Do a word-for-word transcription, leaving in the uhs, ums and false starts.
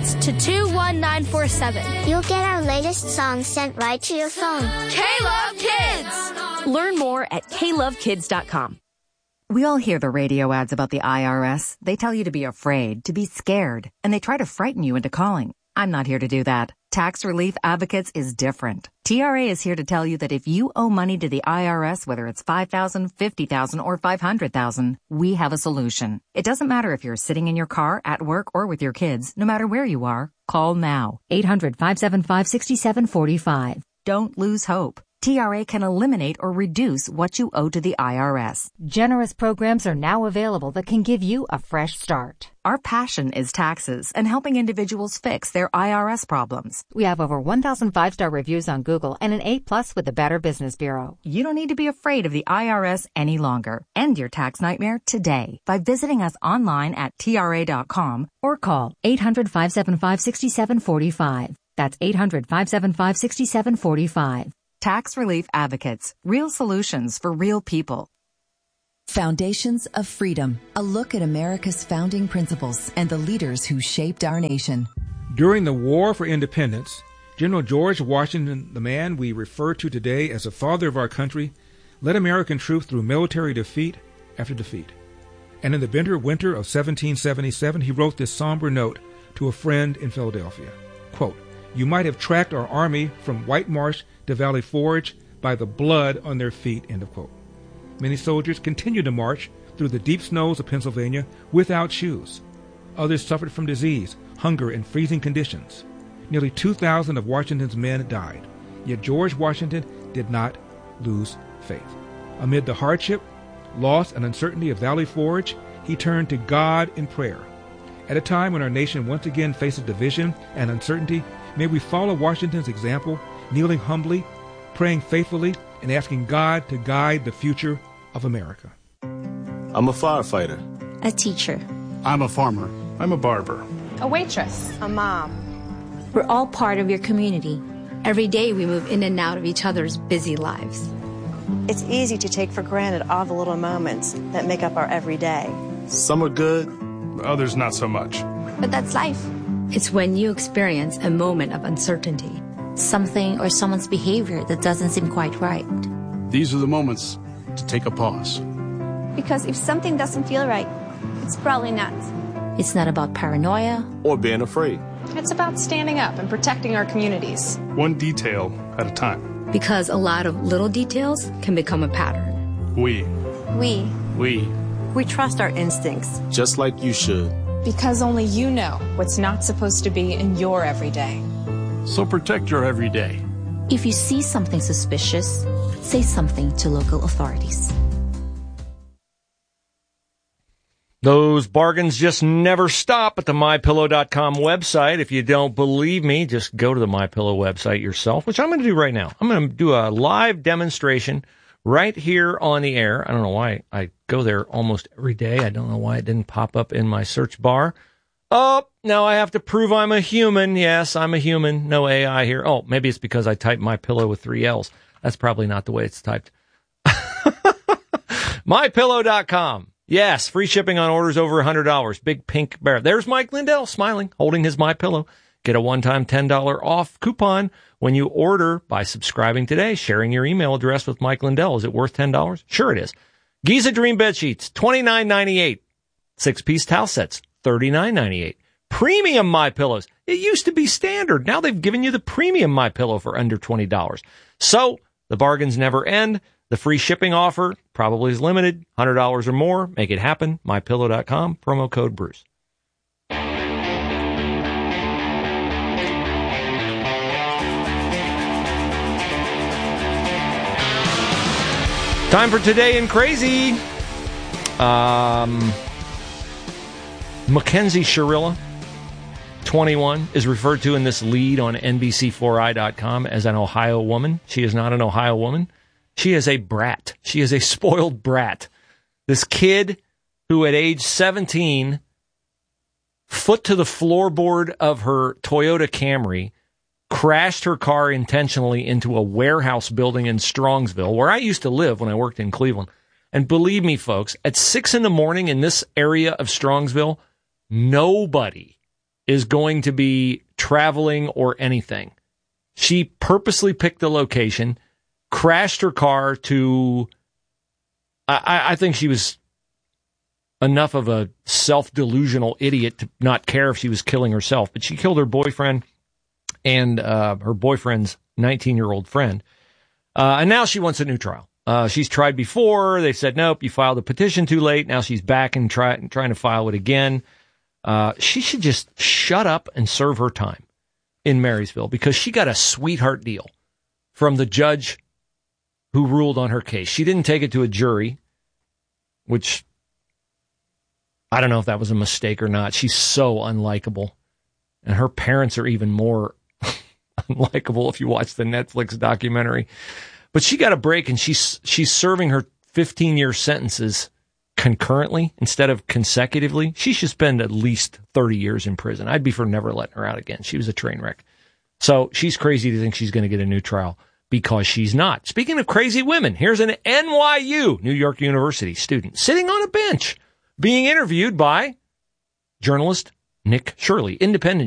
Text to two one nine four seven. You'll get our latest songs sent right to your phone. K-Love Kids! Learn more at k love kids dot com. We all hear the radio ads about the I R S. They tell you to be afraid, to be scared, and they try to frighten you into calling. I'm not here to do that. Tax Relief Advocates is different. T R A is here to tell you that if you owe money to the I R S, whether it's five thousand dollars, fifty thousand dollars, or five hundred thousand dollars, we have a solution. It doesn't matter if you're sitting in your car, at work, or with your kids. No matter where you are, call now. eight hundred, five seven five, six seven four five. Don't lose hope. T R A can eliminate or reduce what you owe to the I R S. Generous programs are now available that can give you a fresh start. Our passion is taxes and helping individuals fix their I R S problems. We have over one thousand five-star reviews on Google and an A plus with the Better Business Bureau. You don't need to be afraid of the I R S any longer. End your tax nightmare today by visiting us online at T R A dot com or call eight hundred, five seven five, six seven four five. That's eight hundred, five seven five, six seven four five. Tax Relief Advocates. Real solutions for real people. Foundations of Freedom. A look at America's founding principles and the leaders who shaped our nation. During the War for Independence, General George Washington, the man we refer to today as the father of our country, led American troops through military defeat after defeat. And in the bitter winter of seventeen seventy-seven, he wrote this somber note to a friend in Philadelphia. Quote, "You might have tracked our army from White Marsh to Valley Forge by the blood on their feet," end of quote. Many soldiers continued to march through the deep snows of Pennsylvania without shoes. Others suffered from disease, hunger, and freezing conditions. Nearly two thousand of Washington's men died. Yet George Washington did not lose faith. Amid the hardship, loss, and uncertainty of Valley Forge, he turned to God in prayer. At a time when our nation once again faces division and uncertainty, may we follow Washington's example, kneeling humbly, praying faithfully, and asking God to guide the future of America. I'm a firefighter. A teacher. I'm a farmer. I'm a barber. A waitress. A mom. We're all part of your community. Every day we move in and out of each other's busy lives. It's easy to take for granted all the little moments that make up our everyday. Some are good, others not so much. But that's life. It's when you experience a moment of uncertainty. Something or someone's behavior that doesn't seem quite right. These are the moments to take a pause. Because if something doesn't feel right, it's probably not. It's not about paranoia or being afraid. It's about standing up and protecting our communities. One detail at a time. Because a lot of little details can become a pattern. We. We. We. We trust our instincts. Just like you should. Because only you know what's not supposed to be in your everyday. So protect your everyday. If you see something suspicious, say something to local authorities. Those bargains just never stop at the my pillow dot com website. If you don't believe me, just go to the MyPillow website yourself, which I'm going to do right now. I'm going to do a live demonstration right here on the air. I don't know why I go there almost every day. I don't know why it didn't pop up in my search bar. Oh, now I have to prove I'm a human. Yes, I'm a human. No A I here. Oh, maybe it's because I typed MyPillow with three L's. That's probably not the way it's typed. my pillow dot com. Yes, free shipping on orders over one hundred dollars. Big pink bear. There's Mike Lindell smiling, holding his MyPillow. Get a one-time ten dollars off coupon when you order by subscribing today, sharing your email address with Mike Lindell. Is it worth ten dollars? Sure it is. Giza Dream Bed Sheets, twenty-nine ninety-eight. Six-piece towel sets, thirty-nine ninety-eight. Premium MyPillows. It used to be standard. Now they've given you the premium MyPillow for under twenty dollars. So the bargains never end. The free shipping offer probably is limited. one hundred dollars or more. Make it happen. my pillow dot com. Promo code Bruce. Time for Today in Crazy. Um, Mackenzie Shirilla, twenty-one, is referred to in this lead on N B C four i dot com as an Ohio woman. She is not an Ohio woman. She is a brat. She is a spoiled brat. This kid who at age seventeen, foot to the floorboard of her Toyota Camry, crashed her car intentionally into a warehouse building in Strongsville, where I used to live when I worked in Cleveland. And believe me, folks, at six in the morning in this area of Strongsville, nobody is going to be traveling or anything. She purposely picked the location, crashed her car to, I, I think she was enough of a self-delusional idiot to not care if she was killing herself, but she killed her boyfriend and uh, her boyfriend's nineteen-year-old friend. Uh, and now she wants a new trial. Uh, she's tried before. They said, nope, you filed a petition too late. Now she's back and try, trying to file it again. Uh, she should just shut up and serve her time in Marysville because she got a sweetheart deal from the judge who ruled on her case. She didn't take it to a jury, which I don't know if that was a mistake or not. She's so unlikable. And her parents are even more unlikable if you watch the Netflix documentary. But she got a break, and she's she's serving her fifteen-year sentences concurrently instead of consecutively. She should spend at least thirty years in prison. I'd be for never letting her out again. She was a train wreck. So she's crazy to think she's going to get a new trial because she's not. Speaking of crazy women, here's an N Y U, New York University student, sitting on a bench being interviewed by journalist Nick Shirley, independent